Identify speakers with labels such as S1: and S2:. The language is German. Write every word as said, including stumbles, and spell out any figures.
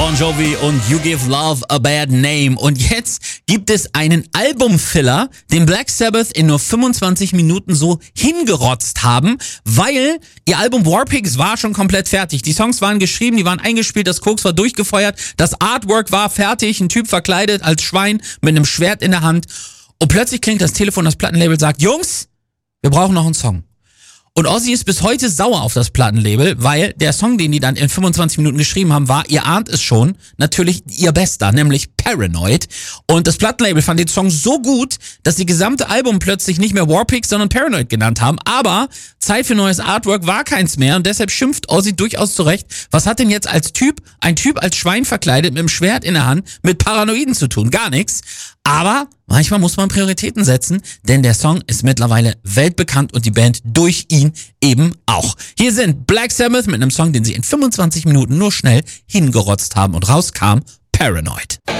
S1: Bon Jovi und You Give Love a Bad Name. Und jetzt gibt es einen Albumfiller, den Black Sabbath in nur fünfundzwanzig Minuten so hingerotzt haben, weil ihr Album Warpigs war schon komplett fertig. Die Songs waren geschrieben, die waren eingespielt, das Koks war durchgefeuert, das Artwork war fertig, ein Typ verkleidet als Schwein mit einem Schwert in der Hand. Und plötzlich klingt das Telefon, das Plattenlabel sagt, Jungs, wir brauchen noch einen Song. Und Ozzy ist bis heute sauer auf das Plattenlabel, weil der Song, den die dann in fünfundzwanzig Minuten geschrieben haben, war, ihr ahnt es schon, natürlich ihr bester, nämlich Paranoid. Und das Plattenlabel fand den Song so gut, dass die gesamte Album plötzlich nicht mehr Warpigs, sondern Paranoid genannt haben. Aber Zeit für neues Artwork war keins mehr und deshalb schimpft Ozzy durchaus zurecht. Was hat denn jetzt als Typ, ein Typ als Schwein verkleidet mit einem Schwert in der Hand mit Paranoiden zu tun? Gar nichts. Aber manchmal muss man Prioritäten setzen, denn der Song ist mittlerweile weltbekannt und die Band durch ihn eben auch. Hier sind Black Sabbath mit einem Song, den sie in fünfundzwanzig Minuten nur schnell hingerotzt haben und rauskam Paranoid.